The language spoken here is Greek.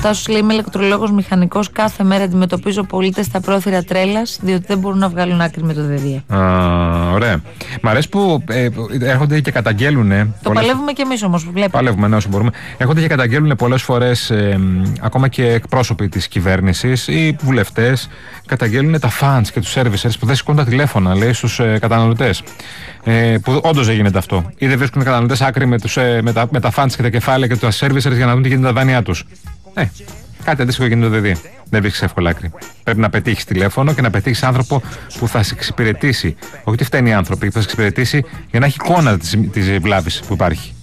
Τάσος λέει: είμαι ηλεκτρολόγος μηχανικός. Κάθε μέρα αντιμετωπίζω πολίτες στα πρόθυρα τρέλας, διότι δεν μπορούν να βγάλουν άκρη με το ΔΔΕ. Ωραία. Μ' αρέσει που έρχονται και καταγγέλουν. Το παλεύουμε κι εμείς όμως. Παλεύουμε, ναι, όσο μπορούμε. Έρχονται και καταγγέλουν πολλές φορές, ακόμα και εκπρόσωποι της κυβέρνησης ή βουλευτές, καταγγέλνουν τα fans και τους servicers που δεν σηκώνουν τα τηλέφωνα, λέει, στους καταναλωτές. Που όντως δεν γίνεται αυτό. Ή δεν βρίσκουν οι καταναλωτές άκρη με τα fans και τα κεφάλαια και τα servicers για να δουν τι γίνεται τα δάνειά τους. Κάτι αντίστοιχο γίνεται το ΔΔ. Δεν βρίσκεις εύκολα άκρη. Πρέπει να πετύχεις τηλέφωνο και να πετύχεις άνθρωπο που θα σε εξυπηρετήσει. Όχι ότι φταίνει οι άνθρωποι, που θα σε εξυπηρετήσει για να έχει εικόνα της βλάβης που υπάρχει.